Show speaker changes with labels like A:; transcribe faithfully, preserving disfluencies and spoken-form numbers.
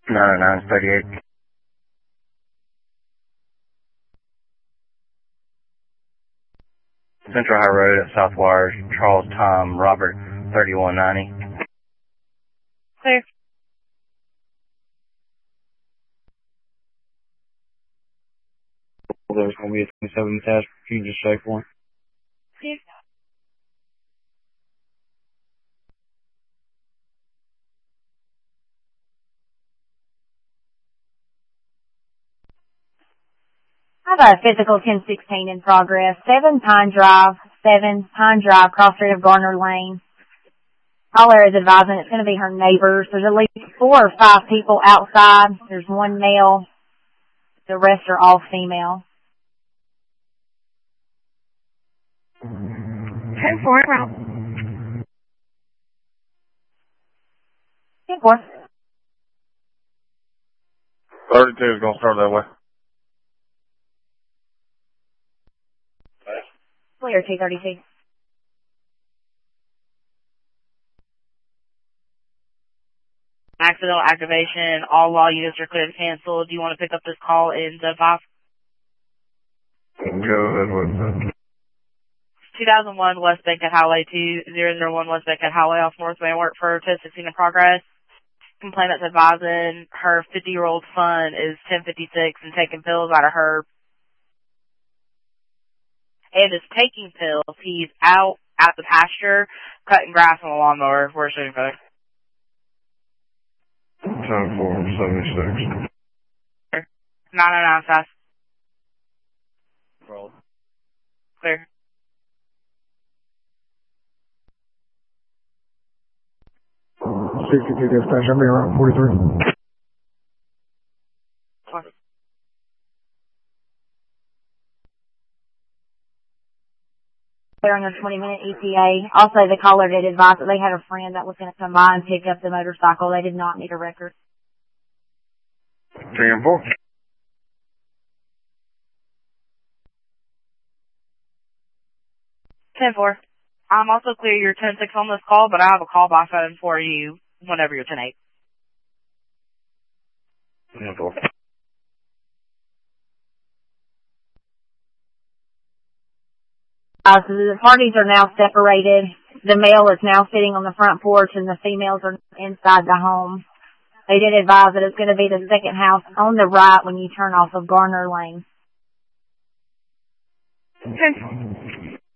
A: nine oh nine thirty-eight. Central High Road at Southwire, Charles Tom, Robert, thirty-one ninety.
B: Clear.
C: There's going to be a twenty-seven test. Can you just say for me?
B: Clear.
D: I have a physical ten sixteen in progress. seven Pine Drive, seven Pine Drive, cross street of Garner Lane. Caller is advising it's going to be her neighbors. There's at least four or five people outside. There's one male. The rest are all female.
B: ten four, route.
D: ten four.
C: thirty-two is going to start that way.
D: Clear two thirty-two.
B: Accidental activation. All law units are cleared to cancel. Do you want to pick up this call in the five?
C: Go ahead with that.
B: two thousand one West Bankhead Highway two thousand one West Bankhead Highway off North Main for ten sixteen in progress. Complainant's advising her fifty-year-old son is ten fifty-six and taking pills out of her and is taking pills. He's out at the pasture cutting grass on the lawnmower. We're shooting for
C: ten four seventy-six.
B: nine oh nine fast.
C: Roll.
B: Clear.
C: sixty-two dispatch, I'm around forty-three.
D: They're on a twenty minute E T A. Also, the caller did advise that they had a friend that was going to come by and pick up the motorcycle. They did not need a record.
C: ten four.
B: ten four. I'm also clear your ten six on this call, but I have a call by phone for you whenever you're ten eight.
C: ten four.
D: Uh, so the parties are now separated. The male is now sitting on the front porch and the females are inside the home. They did advise that it's going to be the second house on the right when you turn off of Garner Lane.
B: ten